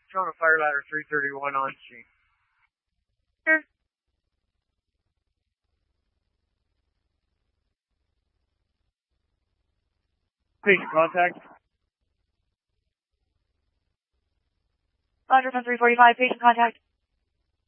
Toronto Fire Ladder 331 on scene. Sure. Patient contact. Roger, 345, patient contact.